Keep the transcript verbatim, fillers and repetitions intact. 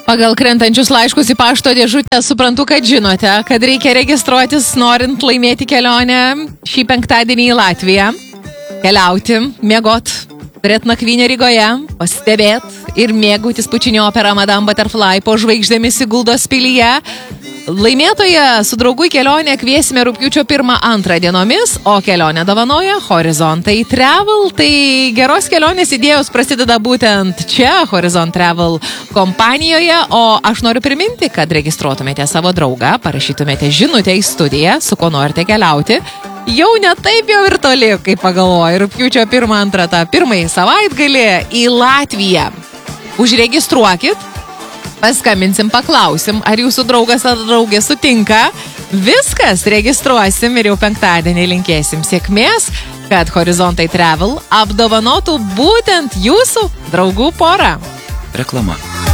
Pagal krentančius laiškus į pašto dėžutę suprantu, kad žinote, kad reikia registruotis, norint laimėti kelionę šį penktadienį į Latviją. Keliauti, miegot, turėti nakvynę Rygoje, pastebėti ir mėgautis Pučinio opera Madame Butterfly po žvaigždėmis Siguldos pilyje. Laimėtoje su draugu į kelionę kviesime rugpjūčio pirmą antrą dienomis, o kelionę dovanoja Horizontai Travel. Tai geros kelionės idėjos prasideda būtent čia, Horizont Travel kompanijoje, o aš noriu priminti, kad registruotumėte savo draugą, parašytumėte žinutę į studiją, su ko norite keliauti. Jau ne taip jau ir toli, kaip pagalvoju, rugpjūčio pirmą antrą tą pirmąjį savaitgalį į Latviją. Užregistruokit. Paskambinsim, paklausim, ar jūsų draugas ar draugė sutinka. Viskas, registruosim ir jau penktadienį linkėsim sėkmės, kad Horizontai Travel apdovanotų būtent jūsų draugų porą. Reklama.